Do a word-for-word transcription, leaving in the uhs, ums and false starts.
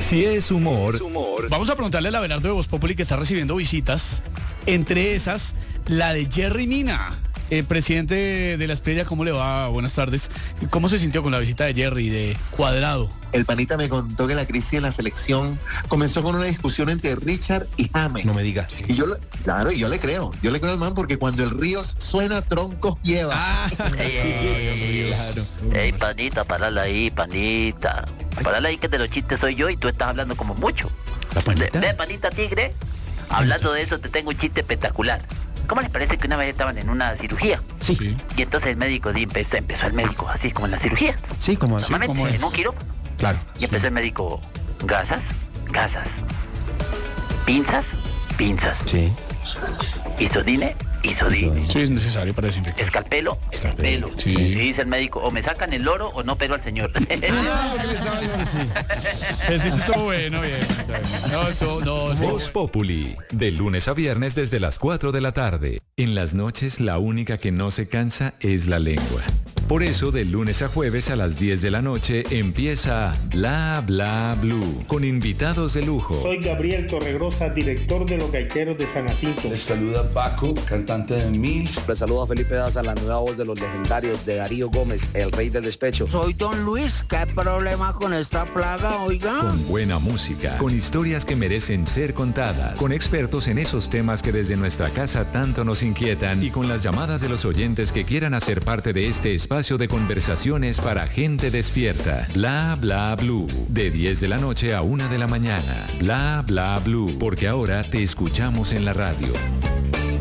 Si es humor, Vamos a preguntarle a la Abelardo de Voz Populi, que está recibiendo visitas, entre esas, la de Jerry Mina. Eh, presidente de la Espriella, ¿cómo le va? Buenas tardes. ¿Cómo se sintió con la visita de Jerry, de Cuadrado? El panita me contó que la crisis en la selección comenzó con una discusión entre Richard y James. no me diga. Y yo, claro, y yo le creo. Yo le creo al man porque cuando el río suena, troncos lleva. Ah, Ey, sí, ey, claro. ey, panita, parala ahí, panita. Parala ahí que de los chistes soy yo y tú estás hablando como mucho. ¿La panita? Ve, panita tigre. Hablando de eso, te tengo un chiste espectacular. ¿Cómo les parece que una vez estaban en una cirugía? Sí, Sí. Y entonces el médico di- empezó, empezó el médico, así como en las cirugías. sí, como Sí, Normalmente ¿cómo es? en un quirófano. claro. Y empezó el médico, gasas, gasas. Pinzas, pinzas. Sí. Isodine, isodine. Sí, es necesario para desinfectar. Escalpelo, escalpelo. Sí. Y dice el médico, o me sacan el loro o no pego al señor. Ese sí estuvo bueno, bien. No, estuvo, no, estuvo Voz Populi, de lunes a viernes desde las cuatro de la tarde. En las noches la única que no se cansa es la lengua. Por eso, de lunes a jueves a las diez de la noche empieza Bla Bla Blue, con invitados de lujo. Soy Gabriel Torregrosa, director de Los Gaiteros de San Jacinto. Les saluda Paco, cantante de Mills. Les saludo a Felipe Daza, la nueva voz de los legendarios de Darío Gómez, el rey del despecho. Soy Don Luis, ¿qué problema con esta plaga, oiga? Con buena música, con historias que merecen ser contadas, con expertos en esos temas que desde nuestra casa tanto nos inquietan y con las llamadas de los oyentes que quieran hacer parte de este espacio de conversaciones para gente despierta. Bla Bla Blue, de diez de la noche a una de la mañana. Bla Bla Blue, porque ahora te escuchamos en la radio.